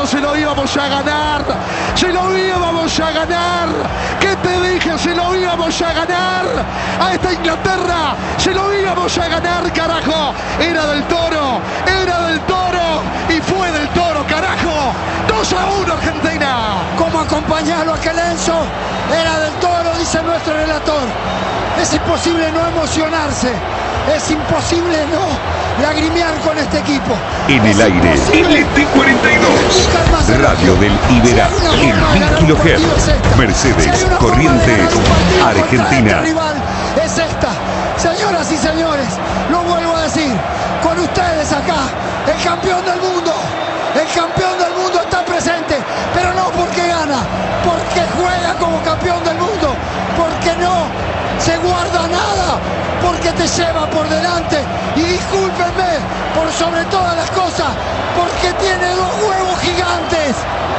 nosotros se lo íbamos a ganar. Se lo íbamos a ganar. ¿Qué te dije? Se lo íbamos a ganar. A esta Inglaterra se lo íbamos a ganar, carajo. Era del Toro. Era del Toro. Y fue del Toro, carajo. 2-1 Argentina. ¿Cómo acompañarlo a aquel Enzo? Era del Toro, dice nuestro relator. Es imposible no emocionarse. Es imposible no lagrimear con este equipo. En el aire, LT42, Radio del Iberá, en 1000 kHz, Mercedes, Corrientes, Argentina. Rival es esta. Señoras y señores, lo vuelvo a decir, con ustedes acá, el campeón del mundo. El campeón del mundo está presente, pero no porque gana, porque juega como campeón del mundo, porque no se guarda nada, porque te lleva por delante. Y discúlpenme, por sobre todas las cosas, porque tiene dos huevos gigantes.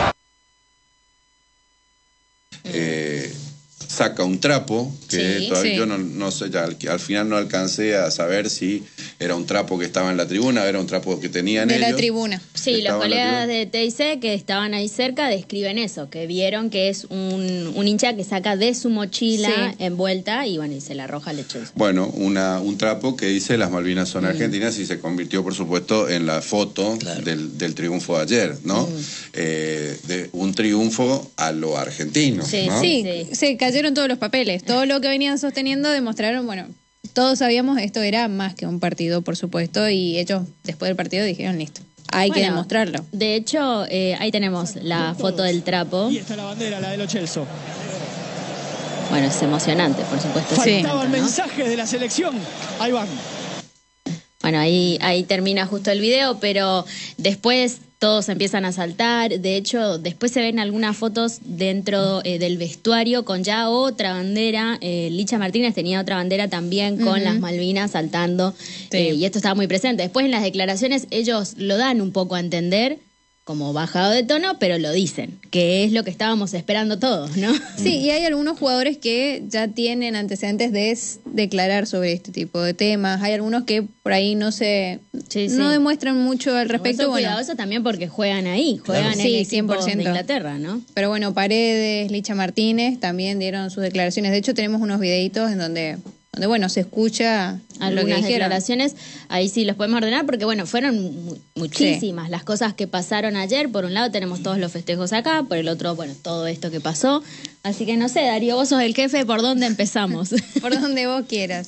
Saca un trapo, que Sí, todavía sí. yo no sé, ya al final no alcancé a saber si era un trapo que estaba en la tribuna, era un trapo que tenían De ellos. la tribuna. Sí, los Estaban en la colegas de TIC que estaban ahí cerca describen eso, que vieron que es un hincha que saca de su mochila Sí. envuelta y bueno, y se la arroja al lechuzo. Bueno, un trapo que dice las Malvinas son argentinas y se convirtió, por supuesto, en la foto del triunfo de ayer, ¿no? De un triunfo a lo argentino, Sí, ¿no? Sí, Sí. se cayeron todos los papeles. Todo lo que venían sosteniendo demostraron, bueno, todos sabíamos esto era más que un partido, por supuesto, y ellos después del partido dijeron, listo, hay que Bueno, demostrarlo. De hecho, ahí tenemos la foto del trapo. Y está la bandera, la de Lo Celso. Bueno, es emocionante, por supuesto. ese Faltaban momento, ¿no? mensajes de la selección. Ahí van. Bueno, ahí termina justo el video, pero después todos empiezan a saltar. De hecho, después se ven algunas fotos dentro del vestuario con ya otra bandera. Licha Martínez tenía otra bandera también con las Malvinas saltando. Sí. Y esto estaba muy presente. Después en las declaraciones ellos lo dan un poco a entender, como bajado de tono, pero lo dicen, que es lo que estábamos esperando todos, ¿no? Sí, y hay algunos jugadores que ya tienen antecedentes de declarar sobre este tipo de temas. Hay algunos que por ahí no no demuestran mucho al respecto. Son Bueno, cuidadosos también porque juegan ahí, juegan en Sí, equipos 100%. de Inglaterra, ¿no? pero bueno, Paredes, Licha Martínez también dieron sus declaraciones. De hecho, tenemos unos videitos en donde bueno, se escucha lo que Algunas dijeron. declaraciones, ahí sí los podemos ordenar porque bueno, fueron muchísimas las cosas que pasaron ayer. Por un lado tenemos todos los festejos acá, por el otro, bueno, todo esto que pasó. Así que no sé, Darío, vos sos el jefe, ¿por dónde empezamos? Por donde vos quieras.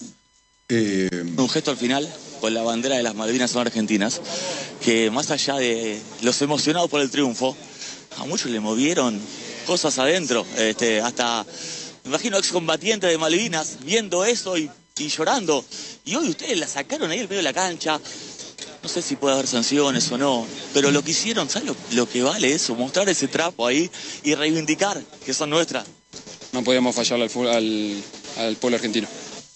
Un gesto al final con la bandera de las Malvinas son argentinas, que más allá de los emocionados por el triunfo, a muchos le movieron cosas adentro, hasta, me imagino, excombatientes de Malvinas viendo eso y llorando. Y hoy ustedes la sacaron ahí al medio de la cancha. No sé si puede haber sanciones o no, pero lo que hicieron, ¿sabes lo que vale eso? Mostrar ese trapo ahí y reivindicar que son nuestras. No podíamos fallarle al pueblo argentino.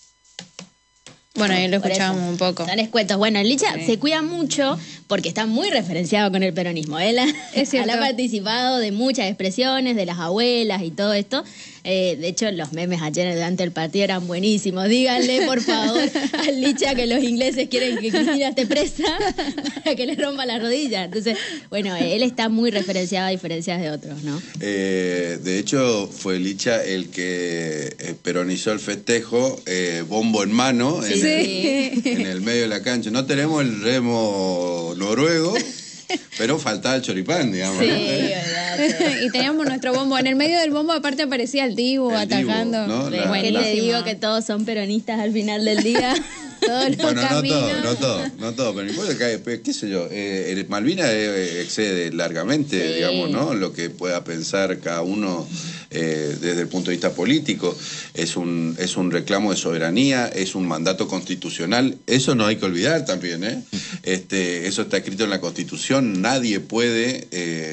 Bueno, ahí lo Por eso. escuchamos un poco. Les cuento. Bueno, el Licha se cuida mucho porque está muy referenciado con el peronismo. Él Es cierto. ha participado de muchas expresiones, de las abuelas y todo esto. De hecho, los memes ayer durante el partido eran buenísimos. Díganle, por favor, al Licha que los ingleses quieren que Cristina esté presa para que le rompa la rodilla. Entonces, bueno, él está muy referenciado a diferencias de otros, ¿no? De hecho, fue Licha el que peronizó el festejo, bombo en mano, Sí. en el medio de la cancha. No tenemos el remo noruego, pero faltaba el choripán, digamos. Sí, ¿no? verdad. Y teníamos nuestro bombo. En el medio del bombo aparte aparecía el Dibu El Dibu, atacando. ¿no? ¿Ves La- que la- te digo que todos son peronistas al final del día? Todos los Bueno, caminos. no todo, pero importa que, qué sé yo, el Malvinas excede largamente, Sí. digamos, ¿no? Lo que pueda pensar cada uno desde el punto de vista político. Es un reclamo de soberanía, es un mandato constitucional, eso no hay que olvidar también, ¿eh? Eso está escrito en la Constitución, nadie puede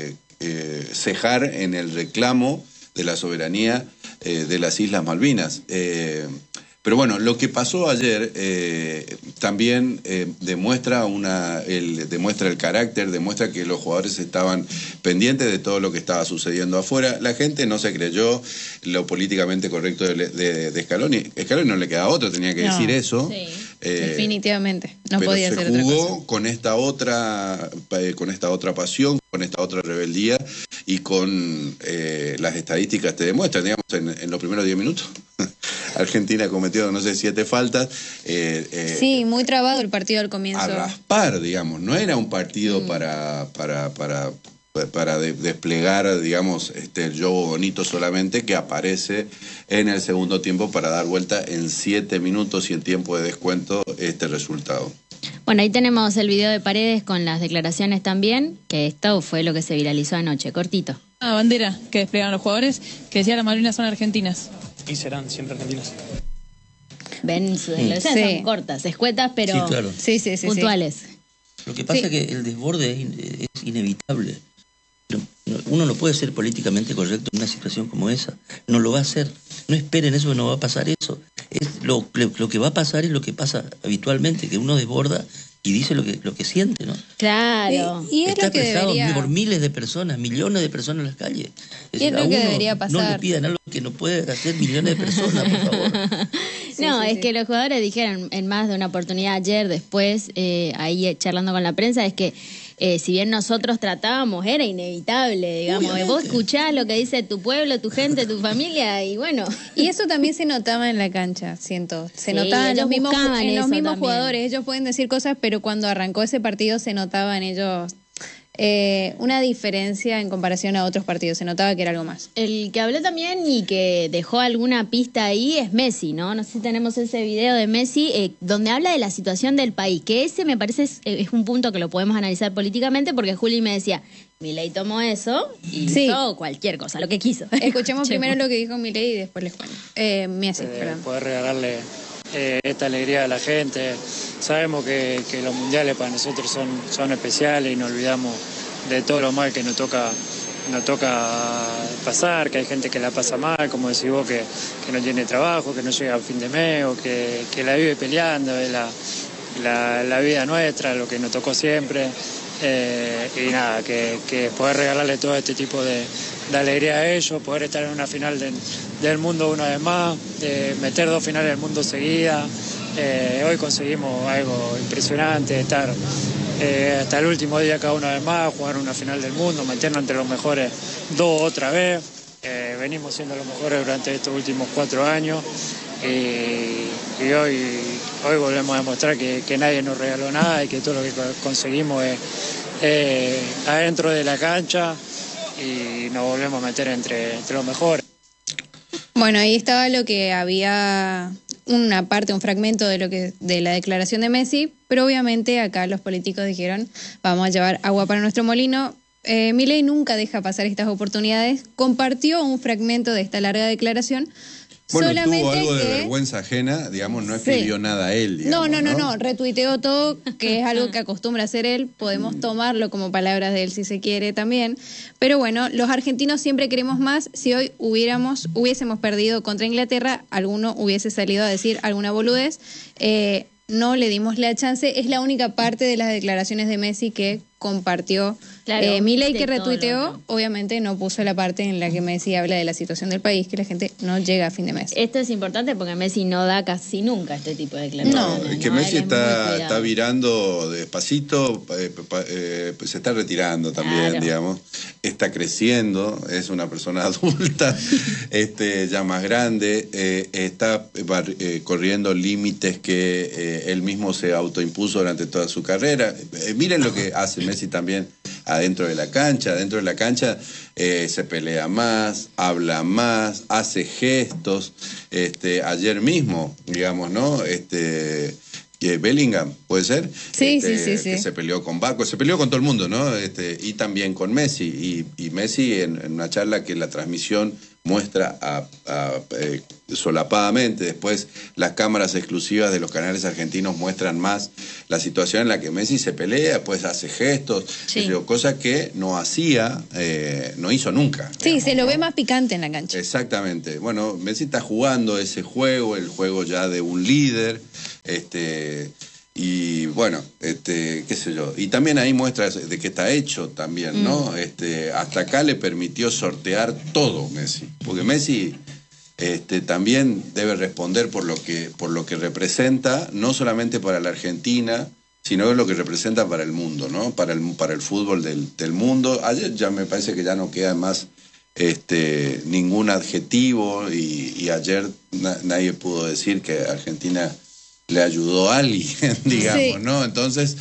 cejar en el reclamo de la soberanía de las Islas Malvinas. Pero bueno, lo que pasó ayer también demuestra el carácter, demuestra que los jugadores estaban pendientes de todo lo que estaba sucediendo afuera. La gente no se creyó lo políticamente correcto de Scaloni. Scaloni no le queda otro, tenía que decir eso. Sí, definitivamente, no podía hacer otra cosa. Pero se jugó con esta otra pasión, con esta otra rebeldía y con las estadísticas te demuestran, digamos, en los primeros 10 minutos. Argentina cometió, no sé, 7 faltas. Sí, muy trabado el partido al comienzo. A raspar, digamos, no era un partido para desplegar, digamos, el juego bonito solamente, que aparece en el segundo tiempo para dar vuelta en 7 minutos y en tiempo de descuento este resultado. Bueno, ahí tenemos el video de Paredes con las declaraciones también, que esto fue lo que se viralizó anoche, cortito. Una bandera que desplegaron los jugadores que decía las Malvinas son argentinas. Y serán siempre argentinas. Ven, sus declaraciones son cortas, escuetas, pero sí, claro. puntuales. Lo que pasa es que el desborde es inevitable. Uno no puede ser políticamente correcto en una situación como esa. No lo va a hacer. No esperen eso, no va a pasar eso. Lo que va a pasar es lo que pasa habitualmente, que uno desborda y dice lo que siente, ¿no? Claro. Y es está lo que expresado debería... por miles de personas, millones de personas en las calles. Y es lo que debería pasar. No le pidan algo que no puede hacer millones de personas, por favor. Que los jugadores dijeron en más de una oportunidad ayer, después, ahí charlando con la prensa, es que si bien nosotros tratábamos, era inevitable, digamos. Obviamente. Vos escuchás lo que dice tu pueblo, tu gente, tu familia, y bueno. Y eso también se notaba en la cancha, siento. Se Sí, notaba en los mismos también. jugadores. Ellos pueden decir cosas, pero cuando arrancó ese partido se notaba en ellos una diferencia en comparación a otros partidos. Se notaba que era algo más. El que habló también y que dejó alguna pista ahí es Messi, ¿no? No sé si tenemos ese video de Messi donde habla de la situación del país, que ese me parece es un punto que lo podemos analizar políticamente, porque Juli me decía, Milei tomó eso y hizo cualquier cosa, lo que quiso. Escuchemos primero lo que dijo Milei y después les cuento. Messi, perdón. Poder regalarle esta alegría a la gente. Sabemos que los mundiales para nosotros son especiales y no olvidamos de todo lo mal que nos toca pasar, que hay gente que la pasa mal, como decís vos, que no tiene trabajo, que no llega a fin de mes o que la vive peleando, es la vida nuestra, lo que nos tocó siempre. Y nada, que poder regalarle todo este tipo de alegría a ellos, poder estar en una final del mundo una vez más, meter 2 finales del mundo seguidas. Hoy conseguimos algo impresionante, estar hasta el último día cada una vez más, jugar una final del mundo, meternos entre los mejores 2 otra vez. Venimos siendo los mejores durante estos últimos 4 años y hoy volvemos a demostrar que nadie nos regaló nada y que todo lo que conseguimos es adentro de la cancha y nos volvemos a meter entre los mejores. Bueno, ahí estaba lo que había, un fragmento de la declaración de Messi, pero obviamente acá los políticos dijeron, vamos a llevar agua para nuestro molino. Milei nunca deja pasar estas oportunidades, compartió un fragmento de esta larga declaración. Bueno, solamente tuvo algo de que... vergüenza ajena, digamos, no escribió nada él. Digamos, No, retuiteó todo, que es algo que acostumbra hacer él, podemos tomarlo como palabras de él si se quiere también, pero bueno, los argentinos siempre queremos más. Si hoy hubiésemos perdido contra Inglaterra, alguno hubiese salido a decir alguna boludez, no le dimos la chance, es la única parte de las declaraciones de Messi que compartió. Milei, que retuiteó, obviamente no puso la parte en la que Messi habla de la situación del país, que la gente no llega a fin de mes. Esto es importante porque Messi no da casi nunca este tipo de declaraciones. No, es que Messi está virando despacito, se está retirando también, digamos, está creciendo, es una persona adulta, ya más grande, está corriendo límites que él mismo se autoimpuso durante toda su carrera. Miren lo que hace Messi también adentro de la cancha, se pelea más, habla más, hace gestos. Ayer mismo, digamos, ¿no? Bellingham, ¿puede ser? Sí. Que se peleó con Baco, se peleó con todo el mundo, ¿no? Y también con Messi. Y Messi en una charla que la transmisión muestra solapadamente. Después las cámaras exclusivas de los canales argentinos muestran más la situación en la que Messi se pelea, después hace gestos, cosa que no hizo nunca. Sí, digamos, se lo ve más picante en la cancha. Exactamente. Bueno, Messi está jugando ese juego, el juego ya de un líder, y bueno, qué sé yo. Y también ahí muestra de que está hecho también, ¿no? Hasta acá le permitió sortear todo Messi. Porque Messi también debe responder por lo que representa, no solamente para la Argentina, sino lo que representa para el mundo, ¿no? Para el fútbol del mundo. Ayer ya me parece que ya no queda más ningún adjetivo, y ayer nadie pudo decir que Argentina le ayudó a alguien, digamos, ¿no? Entonces,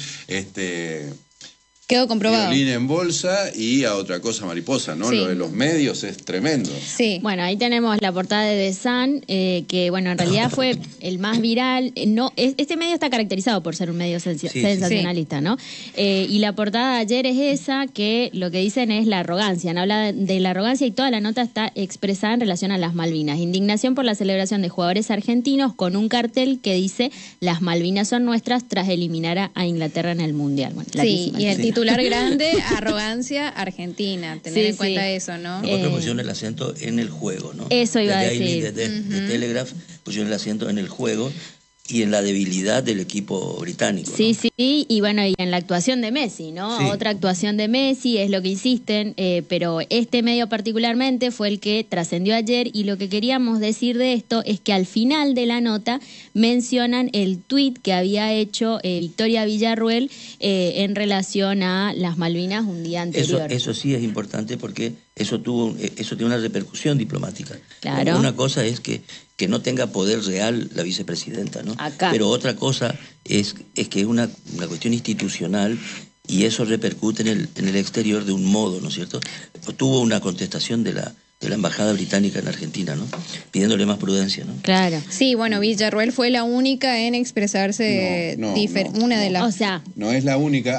quedó comprobado. Violín en bolsa y a otra cosa mariposa, ¿no? Sí. Lo de los medios es tremendo. Sí. Bueno, ahí tenemos la portada de The Sun, que bueno, en realidad fue el más viral. Este medio está caracterizado por ser un medio sensacionalista, ¿no? Y la portada de ayer es esa, que lo que dicen es la arrogancia, ¿no? Habla de la arrogancia, y toda la nota está expresada en relación a las Malvinas. Indignación por la celebración de jugadores argentinos, con un cartel que dice: las Malvinas son nuestras, tras eliminar a Inglaterra en el Mundial. Bueno, sí, y el titular grande: arrogancia argentina. Tener en cuenta eso, ¿no? Nosotros pusieron el acento en el juego, ¿no? Eso iba a Daily, decir. de Telegraph pusieron el acento en el juego y en la debilidad del equipo británico, ¿no? Sí, y bueno, y en la actuación de Messi, ¿no? Sí. Otra actuación de Messi, es lo que insisten, pero este medio particularmente fue el que trascendió ayer, y lo que queríamos decir de esto es que al final de la nota mencionan el tuit que había hecho Victoria Villarruel en relación a las Malvinas un día anterior. Eso sí es importante, porque eso tiene una repercusión diplomática. Claro. Una cosa es que no tenga poder real la vicepresidenta, ¿no? Acá. Pero otra cosa es que es una cuestión institucional, y eso repercute en el exterior de un modo, ¿no es cierto? Tuvo una contestación de la embajada británica en Argentina, ¿no? Pidiéndole más prudencia, ¿no? Claro. Sí, bueno, Villarruel fue la única en expresarse una de las... O sea, no es la única.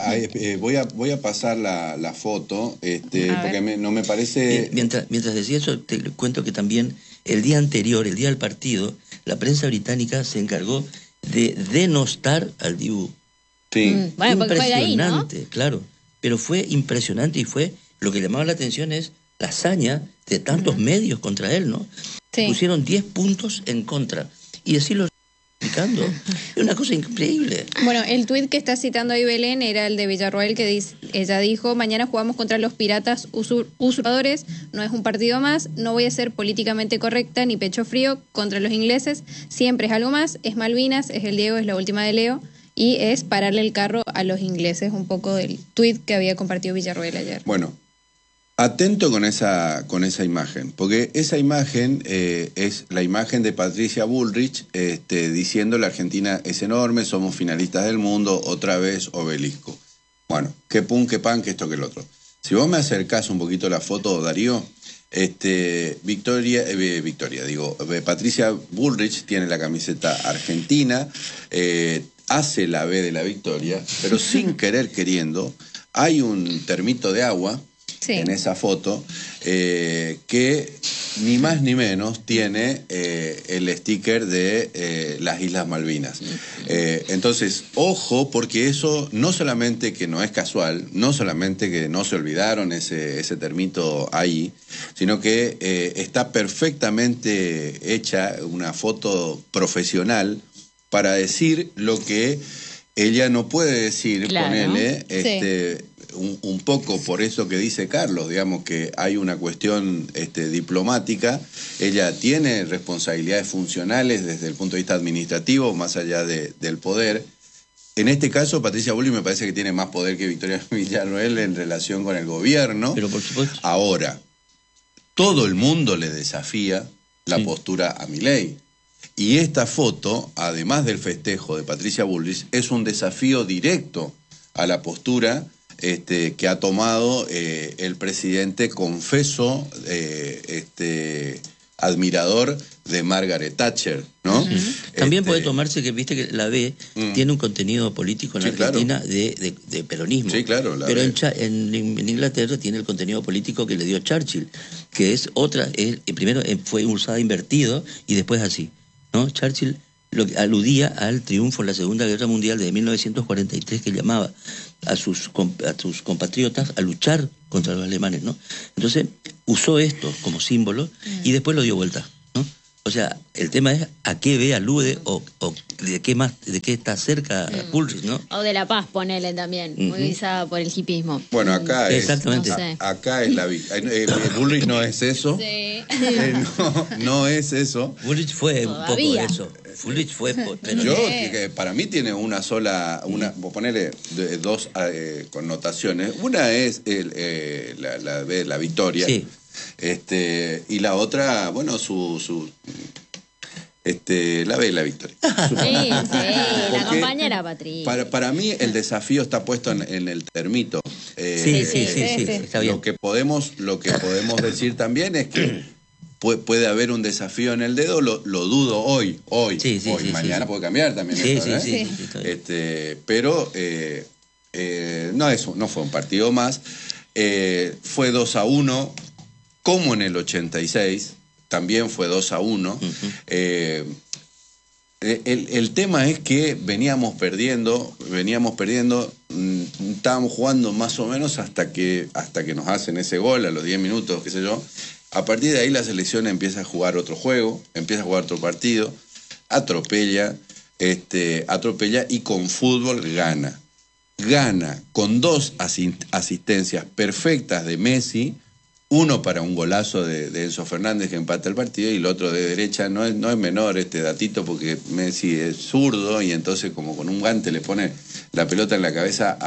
Voy a pasar la foto, porque no me parece... Mientras decía eso, te cuento que también el día anterior, el día del partido, la prensa británica se encargó de denostar al Dibu. Sí. Bueno, porque juega ahí, ¿no? Impresionante, claro. Pero fue impresionante, y fue lo que llamaba la atención es la hazaña de tantos medios contra él, ¿no? Sí. Pusieron 10 puntos en contra, y así lo explicando. Es una cosa increíble. Bueno, el tuit que está citando ahí Belén era el de Villarroel, que ella dijo: mañana jugamos contra los piratas usurpadores, no es un partido más, no voy a ser políticamente correcta ni pecho frío contra los ingleses, siempre es algo más, es Malvinas, es el Diego, es la última de Leo, y es pararle el carro a los ingleses, un poco del tuit que había compartido Villarroel ayer. Bueno, atento con esa imagen, porque esa imagen es la imagen de Patricia Bullrich diciendo: la Argentina es enorme, somos finalistas del mundo, otra vez obelisco. Bueno, qué pun, qué pan, que esto, que el otro. Si vos me acercás un poquito la foto, Darío, Patricia Bullrich tiene la camiseta argentina, hace la B de la victoria, pero sin querer queriendo, hay un termito de agua en esa foto que ni más ni menos tiene el sticker de las Islas Malvinas. Entonces, ojo, porque eso no solamente que no es casual, no solamente que no se olvidaron ese termito ahí, sino que está perfectamente hecha una foto profesional para decir lo que ella no puede decir, claro, ponele, un poco por eso que dice Carlos, digamos que hay una cuestión diplomática. Ella tiene responsabilidades funcionales desde el punto de vista administrativo, más allá del poder. En este caso, Patricia Bullrich me parece que tiene más poder que Victoria Villarroel en relación con el gobierno. Pero por supuesto. Ahora, todo el mundo le desafía la postura a Milei. Y esta foto, además del festejo de Patricia Bullrich, es un desafío directo a la postura que ha tomado el presidente confeso admirador de Margaret Thatcher, ¿no? También puede tomarse que, viste que la B tiene un contenido político en Argentina de peronismo. Sí, claro. Pero en Inglaterra tiene el contenido político que le dio Churchill, que es otra, primero fue usada invertido y después así, ¿no? Churchill aludía al triunfo en la Segunda Guerra Mundial de 1943, que llamaba a sus compatriotas a luchar contra los alemanes, ¿no? Entonces usó esto como símbolo y después lo dio vuelta, ¿no? O sea, el tema es a qué ve, alude o de qué está cerca Bullrich, ¿no? O de la paz, ponele también, muy visada por el hipismo. Bueno, acá es. Exactamente. No sé. Acá es la Bullrich no es eso. Sí. No es eso. Bullrich fue Todavía. un poco eso. Bullrich fue pero Que para mí tiene una sola, ponerle dos connotaciones. Una es la victoria. Sí. Y la otra, bueno, la B, la victoria. Sí, la compañera Patricia. Para mí el desafío está puesto en el termito. Sí, está bien. Lo que podemos decir también es que puede haber un desafío en el dedo, lo dudo hoy. Mañana puede cambiar también. Pero no fue un partido más. Fue 2-1, como en el 86, también fue 2-1. El tema es que veníamos perdiendo, estábamos jugando más o menos hasta que nos hacen ese gol a los 10 minutos, qué sé yo. A partir de ahí la selección empieza a jugar otro juego, empieza a jugar otro partido, atropella y con fútbol gana. Gana con 2 asistencias perfectas de Messi, uno para un golazo de Enzo Fernández que empata el partido y el otro de derecha. No es menor este datito porque Messi es zurdo y entonces como con un guante le pone la pelota en la cabeza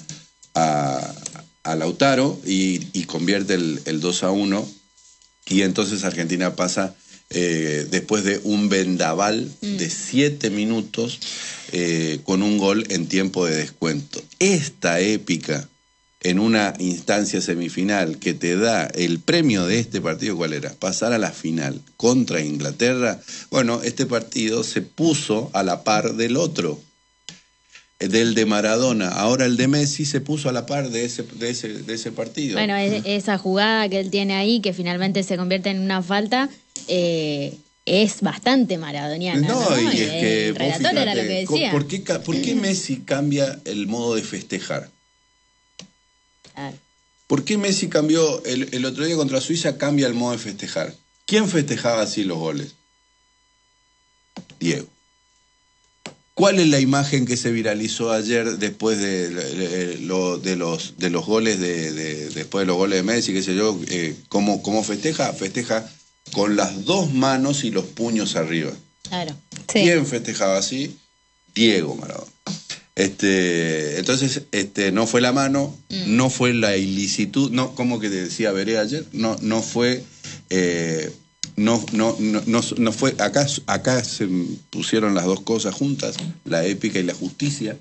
a Lautaro y convierte el 2-1 y entonces Argentina pasa después de un vendaval de 7 minutos con un gol en tiempo de descuento. Esta épica en una instancia semifinal que te da el premio de este partido, ¿cuál era? Pasar a la final contra Inglaterra. Bueno, este partido se puso a la par del otro, del de Maradona. Ahora el de Messi se puso a la par de ese partido. Bueno, esa jugada que él tiene ahí, que finalmente se convierte en una falta, es bastante maradoniana. No, y es que el relator era lo que decía. ¿Por qué Messi cambia el modo de festejar? Claro. ¿Por qué Messi cambió el otro día contra Suiza, cambia el modo de festejar? ¿Quién festejaba así los goles? Diego. ¿Cuál es la imagen que se viralizó ayer después de los goles después de los goles de Messi, qué sé yo? ¿Cómo festeja? Festeja con las 2 manos y los puños arriba. Claro. Sí. ¿Quién festejaba así? Diego Maradona. Entonces, no fue la mano, no fue la ilicitud, no, como que decía Veré ayer, no fue, no fue, acá se pusieron las dos cosas juntas, la épica y la justicia.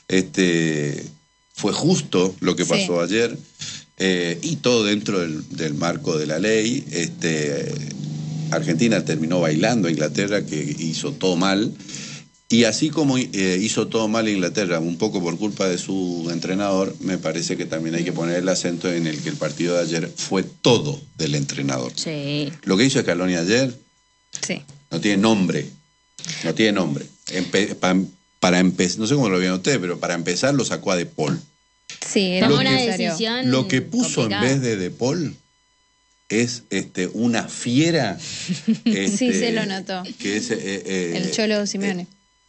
Fue justo lo que pasó ayer, y todo dentro del marco de la ley. Argentina terminó bailando a Inglaterra, que hizo todo mal. Y así como hizo todo mal Inglaterra, un poco por culpa de su entrenador, me parece que también hay que poner el acento en el que el partido de ayer fue todo del entrenador. Sí. Lo que hizo Scaloni ayer no tiene nombre. No tiene nombre. Para empezar, no sé cómo lo vieron ustedes, pero para empezar lo sacó a De Paul. Sí, era una decisión. Lo que puso complicada. en vez de Paul es una fiera. Sí, se lo notó. Que es el Cholo Simeone.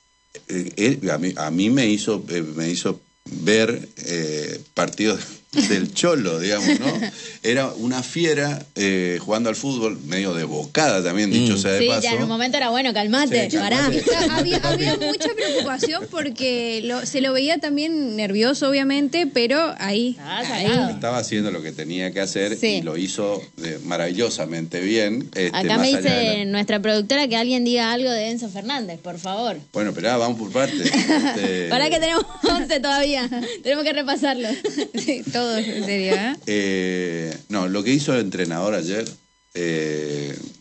A mí me hizo ver partidos del Cholo, digamos, ¿no? Era una fiera jugando al fútbol, medio desbocada también, dicho sea de paso. Sí, ya en un momento era bueno, calmate, pará. Había mucha preocupación porque se lo veía también nervioso, obviamente, pero ahí estaba haciendo lo que tenía que hacer y lo hizo maravillosamente bien. Acá me dice nuestra productora que alguien diga algo de Enzo Fernández, por favor. Bueno, pero vamos por partes. Pará que tenemos 11 todavía, tenemos que repasarlo. Sí, todo, en serio, no, lo que hizo el entrenador ayer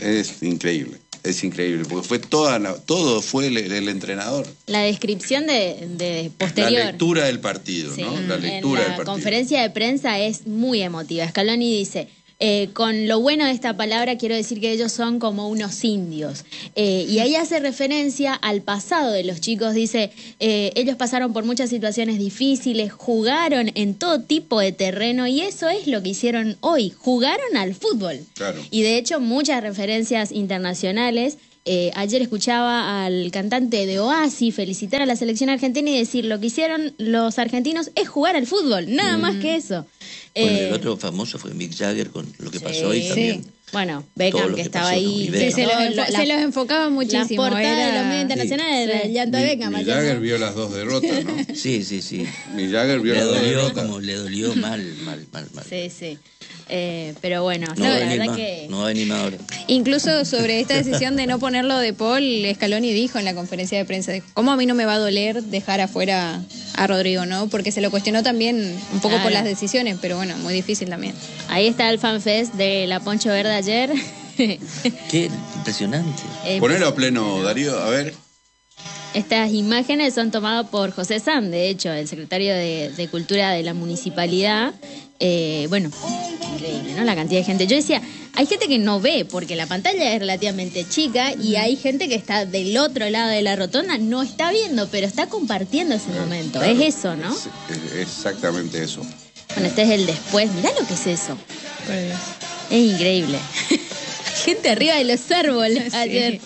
Es increíble. Es increíble, porque fue todo fue el entrenador. La descripción de posterior. La lectura del partido, sí, ¿no? La lectura del partido. La conferencia de prensa es muy emotiva. Scaloni dice, con lo bueno de esta palabra quiero decir que ellos son como unos indios. Y ahí hace referencia al pasado de los chicos. Dice, ellos pasaron por muchas situaciones difíciles, jugaron en todo tipo de terreno y eso es lo que hicieron hoy. Jugaron al fútbol. Claro. Y de hecho muchas referencias internacionales. Ayer escuchaba al cantante de Oasis felicitar a la selección argentina y decir lo que hicieron los argentinos es jugar al fútbol, nada más que eso. Bueno, el otro famoso fue Mick Jagger con lo que pasó hoy también. Bueno, Beckham que estaba pasó, ahí. ¿no? Sí, se los enfocaba muchísimo. Las portadas de los medios internacionales era el llanto de Beckham. Mick Jagger vio las 2 derrotas, ¿no? Sí. Mick Jagger vio las 2 derrotas. Le dolió mal. Sí. Pero bueno, No la verdad que... No va a venir más ahora. Incluso sobre esta decisión de no ponerlo de Paul, Scaloni dijo en la conferencia de prensa, ¿cómo a mí no me va a doler dejar afuera a Rodrigo, no? Porque se lo cuestionó también un poco por las decisiones, pero bueno, muy difícil también. Ahí está el fanfest de la Poncho Verde ayer. Qué impresionante. Ponelo a pleno, Darío, a ver. Estas imágenes son tomadas por José Sanz, de hecho, el secretario de Cultura de la municipalidad. Bueno, increíble, ¿no? La cantidad de gente. Yo decía, hay gente que no ve porque la pantalla es relativamente chica y hay gente que está del otro lado de la rotonda, no está viendo, pero está compartiendo ese momento. Claro. Es eso, ¿no? Es exactamente eso. Bueno, este es el después. Mirá lo que es eso. Es increíble. Gente arriba de los árboles ayer.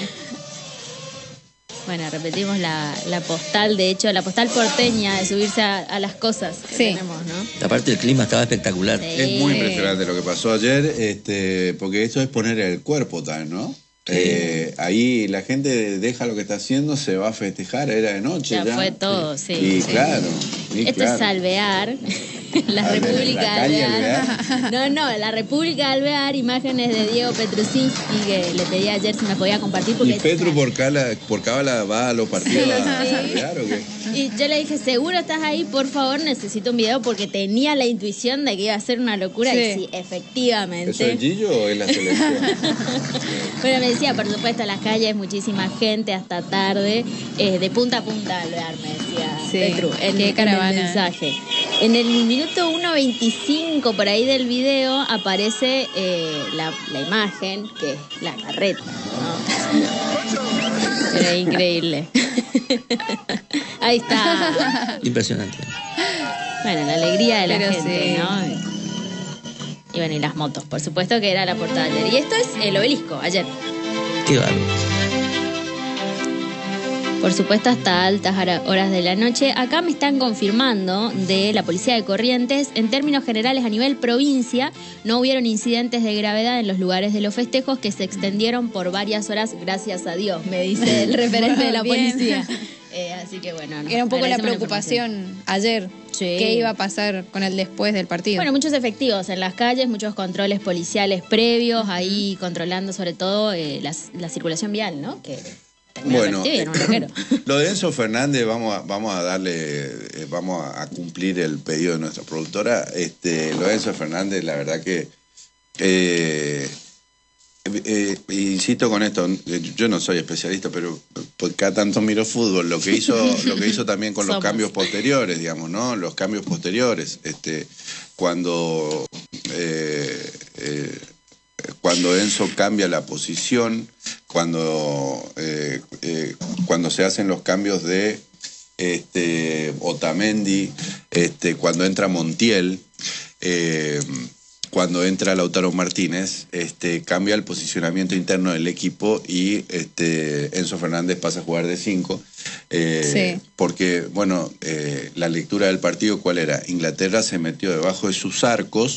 Bueno, repetimos la postal, de hecho, la postal porteña de subirse a las cosas que tenemos, ¿no? Aparte el clima estaba espectacular. Sí. Es muy impresionante lo que pasó ayer, porque esto es poner el cuerpo también, ¿no? Ahí la gente deja lo que está haciendo, se va a festejar, era de noche ya. Fue todo, sí. Y claro. Esto es Alvear, la República de Alvear. No, la República de Alvear, imágenes de Diego Petrusinski que le pedí ayer si me podía compartir. Porque ¿Y Petru por cábala va a los partidos a Alvear o qué? Y yo le dije, seguro estás ahí, por favor, necesito un video porque tenía la intuición de que iba a ser una locura y sí, efectivamente. ¿Eso es Gillo o es la selección? Bueno, me decía, por supuesto, en las calles muchísima gente hasta tarde, de punta a punta Alvear, me decía Petru, en el mensaje. En el minuto 1:25 por ahí del video aparece la imagen, que es la carreta, ¿no? Era increíble. Ahí está. Impresionante. Bueno, la alegría de la gente, ¿no? Y bueno, y las motos, por supuesto que era la portada ayer. Y esto es el Obelisco, ayer. Qué bárbaro. Por supuesto, hasta altas horas de la noche. Acá me están confirmando de la Policía de Corrientes, en términos generales a nivel provincia, no hubieron incidentes de gravedad en los lugares de los festejos que se extendieron por varias horas, gracias a Dios, me dice el referente de la policía. Así que bueno. Era un poco la preocupación ayer. Sí. ¿Qué iba a pasar con el después del partido? Bueno, muchos efectivos en las calles, muchos controles policiales previos, ahí controlando sobre todo la circulación vial, ¿lo de Enzo Fernández vamos a darle, vamos a cumplir el pedido de nuestra productora. Lo de Enzo Fernández, la verdad que insisto con esto, yo no soy especialista, pero cada tanto miro fútbol, lo que hizo también con los cambios posteriores, digamos, ¿no? Los cambios posteriores, cuando Enzo cambia la posición, cuando se hacen los cambios de Otamendi, cuando entra Montiel, cuando entra Lautaro Martínez, cambia el posicionamiento interno del equipo y Enzo Fernández pasa a jugar de 5. Porque, bueno, la lectura del partido, ¿cuál era? Inglaterra se metió debajo de su arco,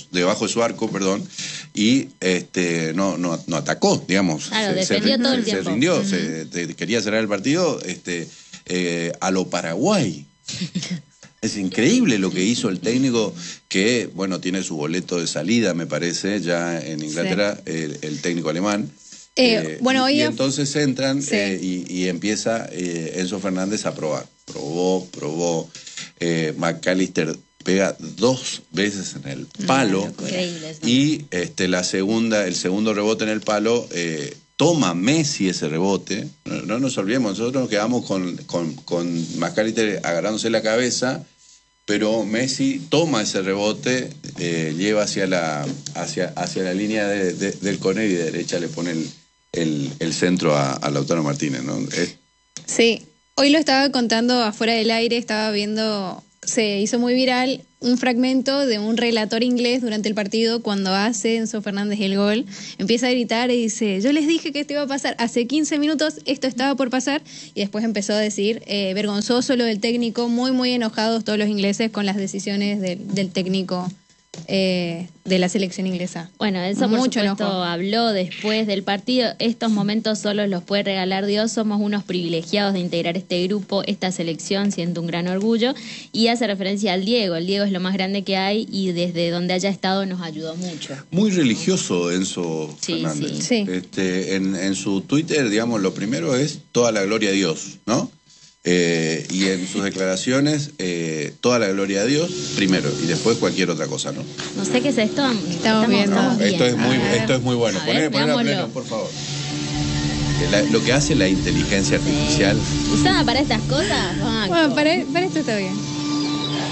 y no atacó, digamos. Claro, defendió todo el tiempo. Se rindió, quería cerrar el partido a lo Paraguay. Es increíble lo que hizo el técnico, que, bueno, tiene su boleto de salida, me parece, ya en Inglaterra, el técnico alemán. Y entonces entran y empieza Enzo Fernández a probar. Probó. McAllister pega 2 veces en el palo. Increíble eso. Y el segundo rebote en el palo, toma Messi ese rebote. No nos olvidemos, nosotros nos quedamos con McAllister agarrándose la cabeza, pero Messi toma ese rebote, lleva hacia la línea del córner y de derecha le pone el centro a Lautaro Martínez, ¿no? Sí, hoy lo estaba contando afuera del aire, estaba viendo, se hizo muy viral un fragmento de un relator inglés durante el partido cuando hace Enzo Fernández el gol. Empieza a gritar y dice, yo les dije que esto iba a pasar, hace 15 minutos esto estaba por pasar, y después empezó a decir, vergonzoso lo del técnico, muy muy enojados todos los ingleses con las decisiones del técnico de la selección inglesa. Bueno, eso por supuesto habló después del partido. Estos momentos solo los puede regalar Dios. Somos unos privilegiados de integrar este grupo, esta selección, siento un gran orgullo. Y hace referencia al Diego. El Diego es lo más grande que hay y desde donde haya estado nos ayudó mucho. Muy religioso Enzo Fernández. Sí. En su Twitter, digamos, lo primero es toda la gloria a Dios, ¿no? Y en sus declaraciones, toda la gloria a Dios primero y después cualquier otra cosa, ¿no? No sé qué es esto. Estamos viendo. No, esto es muy bueno. Ponele a pleno, por favor. Lo que hace la inteligencia artificial. ¿Usada para estas cosas? Bueno, para esto está bien.